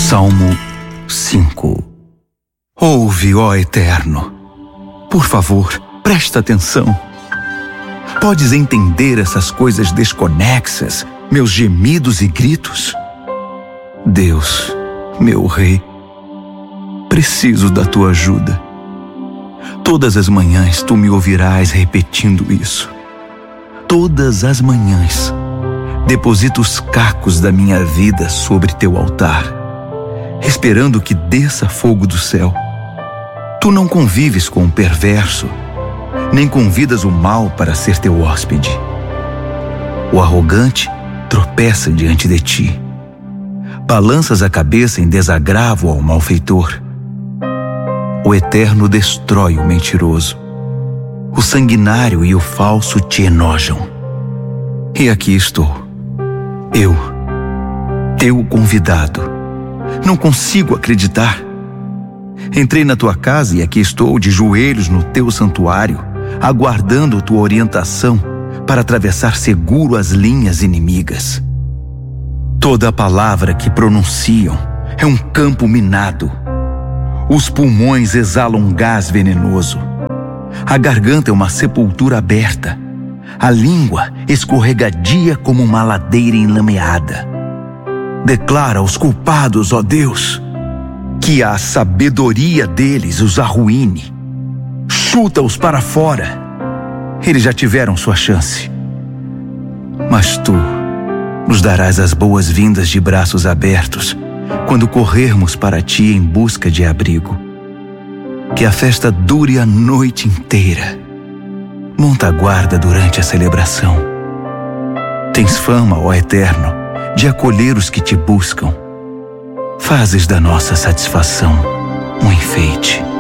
Salmo 5. Ouve, ó Eterno. Por favor, presta atenção. Podes entender essas coisas desconexas, meus gemidos e gritos? Deus, meu Rei, preciso da tua ajuda. Todas as manhãs tu me ouvirás repetindo isso. Todas as manhãs deposito os cacos da minha vida sobre teu altar, esperando que desça fogo do céu. Tu não convives com o perverso, nem convidas o mal para ser teu hóspede. O arrogante tropeça diante de ti. Balanças a cabeça em desagravo ao malfeitor. O Eterno destrói o mentiroso. O sanguinário e o falso te enojam. E aqui estou, eu, teu convidado. Não consigo acreditar. Entrei na tua casa e aqui estou de joelhos no teu santuário, aguardando tua orientação para atravessar seguro as linhas inimigas. Toda a palavra que pronunciam é um campo minado. Os pulmões exalam um gás venenoso. A garganta é uma sepultura aberta. A língua escorregadia como uma ladeira enlameada. Declara aos culpados, ó Deus, que a sabedoria deles os arruíne. Chuta-os para fora. Eles já tiveram sua chance. Mas tu nos darás as boas-vindas de braços abertos quando corrermos para ti em busca de abrigo. Que a festa dure a noite inteira. Monta a guarda durante a celebração. Tens fama, ó Eterno, de acolher os que te buscam. Fazes da nossa satisfação um enfeite.